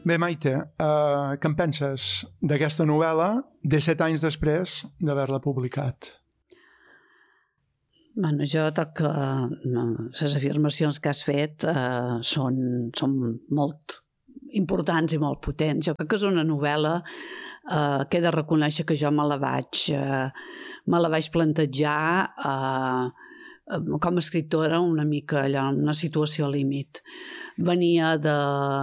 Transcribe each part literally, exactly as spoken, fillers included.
Bé, Maite, uh, què en penses d'aquesta novel·la disset anys després d'haver-la publicat? Bueno, jo crec que les afirmacions que has fet uh, són, són molt importants i molt potents. Jo crec que és una novel·la uh, que he de reconèixer que jo me la vaig, uh, me la vaig plantejar uh, com a escriptora una mica allà, en una situació límit. Venia de...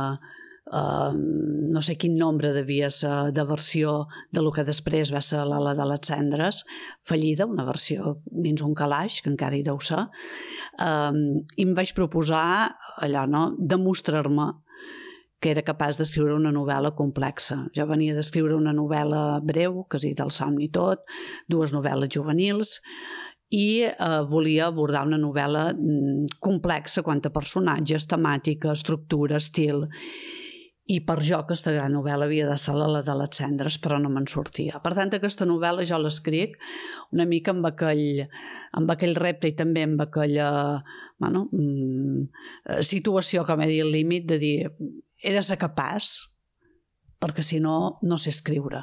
Uh, no sé quin nombre devia ser de versió de lo que després va ser l'Ala de les Cendres, fallida, una versió dins un calaix, que encara hi deu ser, uh, i em vaig proposar allò, no?, demostrar-me que era capaç d'escriure una novel·la complexa. Jo venia d'escriure una novel·la breu, quasi del somni tot, dues novel·les juvenils, i eh, volia abordar una novel·la complexa quant a personatges, temàtica, estructura, estil. I per jo aquesta gran novel·la havia de ser la de les Cendres, però no me'n sortia. Per tant, aquesta novel·la jo l'escric una mica amb aquell, amb aquell repte i també amb aquella bueno, situació, com he dit, al límit, de dir, he de ser capaç, perquè si no, no sé escriure.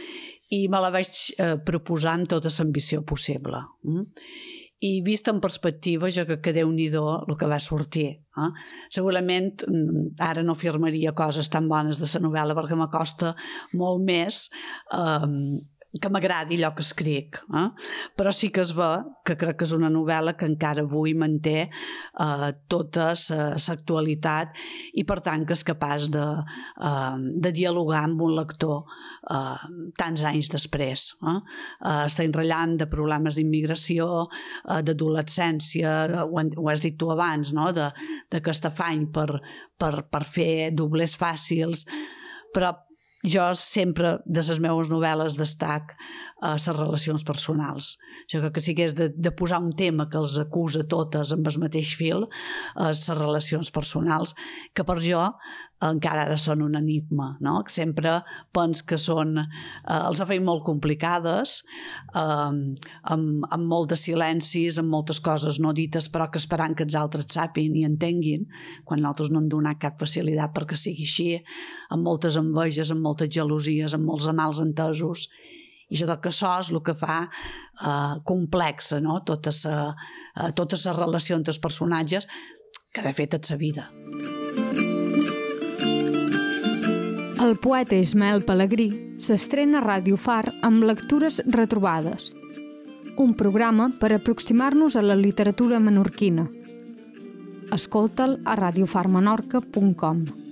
I me la vaig eh, proposar amb tota l'ambició possible. Mm? I vist en perspectiva, jo crec que Déu-n'hi-do el que va sortir. Eh? Segurament ara no afirmaria coses tan bones de la novel·la perquè m'acosta molt més eh, que m'agradi allò que escric. Eh? Però sí que es ve que crec que és una novel·la que encara avui manté eh, tota l'actualitat i per tant que és capaç de, eh, de dialogar amb un lector eh, tants anys després. Eh? Eh, està enratllant de problemes d'immigració, eh, d'adolescència, ho, ho has dit tu abans, no? d'aquest afany per, per, per fer doblers fàcils, però jo sempre, de les meves novel·les, destac a les relacions personals. Jo crec que si hagués de, de posar un tema que els acusa totes amb el mateix fil, les relacions personals, que per jo encara ara són un enigma, no? Que sempre pens que són, eh, els ha fet molt complicades, eh, amb, amb molt de silencis, amb moltes coses no dites, però que esperant que els altres sàpiguen i entenguin, quan nosaltres no hem donat cap facilitat perquè sigui així, amb moltes enveges, amb moltes gelosies, amb molts mals entesos. I jo crec que això és el que fa eh, complexa, no? Tota sa, eh, tota la relació entre els personatges, que de fet és la vida. El poeta Ismael Pelegrí s'estrena a Ràdio Far amb Lectures retrobades, un programa per aproximar-nos a la literatura menorquina. Escolta'l a radiofar menorca punt com.